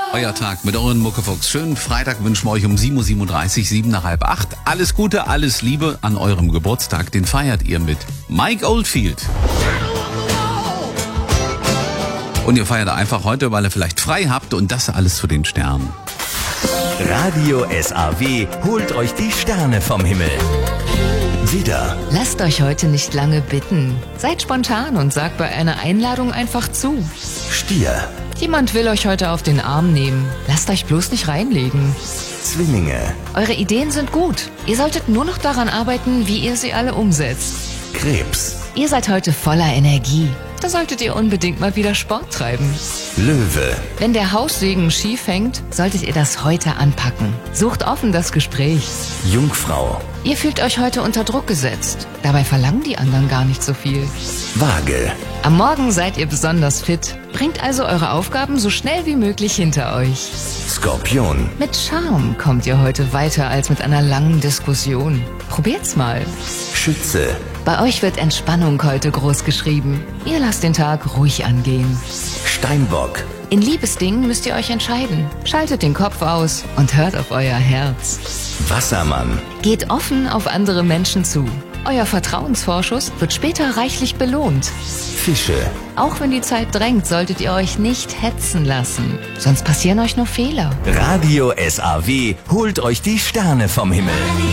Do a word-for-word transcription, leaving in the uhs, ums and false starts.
Euer Tag mit euren Muckefuchs. Schönen Freitag wünschen wir euch um sieben Uhr siebenunddreißig, sieben nach halb acht. Alles Gute, alles Liebe an eurem Geburtstag. Den feiert ihr mit Mike Oldfield. Und ihr feiert einfach heute, weil ihr vielleicht frei habt und das alles zu den Sternen. Radio S A W holt euch die Sterne vom Himmel. Widder, Lasst euch heute nicht lange bitten. Seid spontan und sagt bei einer Einladung einfach zu. Stier, Jemand will euch heute auf den Arm nehmen. Lasst euch bloß nicht reinlegen. Zwillinge, Eure Ideen sind gut. Ihr solltet nur noch daran arbeiten, wie ihr sie alle umsetzt. Krebs, Ihr seid heute voller Energie. Da solltet ihr unbedingt mal wieder Sport treiben. Löwe, Wenn der Haussegen schief hängt, solltet ihr das heute anpacken. Sucht offen das Gespräch. Jungfrau, Ihr fühlt euch heute unter Druck gesetzt. Dabei verlangen die anderen gar nicht so viel. Waage, Am Morgen seid ihr besonders fit. Bringt also eure Aufgaben so schnell wie möglich hinter euch. Skorpion, Mit Charme kommt ihr heute weiter als mit einer langen Diskussion. Probiert's mal. Schütze, Bei euch wird Entspannung heute groß geschrieben. Ihr lasst den Tag ruhig angehen. Steinbock, In Liebesdingen müsst ihr euch entscheiden. Schaltet den Kopf aus und hört auf euer Herz. Wassermann, Geht offen auf andere Menschen zu. Euer Vertrauensvorschuss wird später reichlich belohnt. Fische, Auch wenn die Zeit drängt, solltet ihr euch nicht hetzen lassen. Sonst passieren euch nur Fehler. Radio S A W holt euch die Sterne vom Himmel.